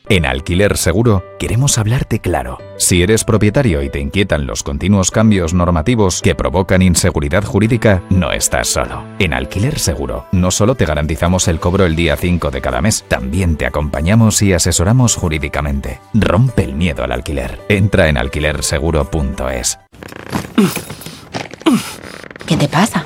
En Alquiler Seguro queremos hablarte claro. Si eres propietario y te inquietan los continuos cambios normativos que provocan inseguridad jurídica, no estás solo. En Alquiler Seguro no solo te garantizamos el cobro el día 5 de cada mes, también te acompañamos y asesoramos jurídicamente. Rompe el miedo al alquiler. Entra en alquilerseguro.es. ¿Qué te pasa?